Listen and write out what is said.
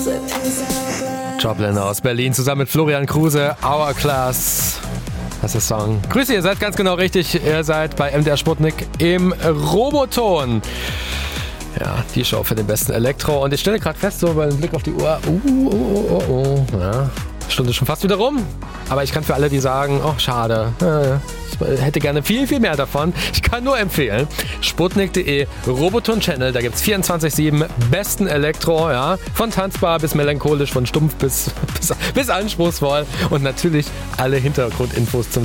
Joplin aus Berlin zusammen mit Florian Kruse, Hourglass. Das ist der Song. Grüße, ihr seid ganz genau richtig. Ihr seid bei MDR Sputnik im Roboton. Ja, die Show für den besten Elektro. Und ich stelle gerade fest, so bei dem Blick auf die Uhr, ja, Stunde schon fast wieder rum. Aber ich kann für alle, die sagen, oh, schade, ich hätte gerne viel, viel mehr davon. Ich kann nur empfehlen, sputnik.de, Roboton-Channel, da gibt es 24/7 besten Elektro, ja, von tanzbar bis melancholisch, von stumpf bis anspruchsvoll und natürlich alle Hintergrundinfos zum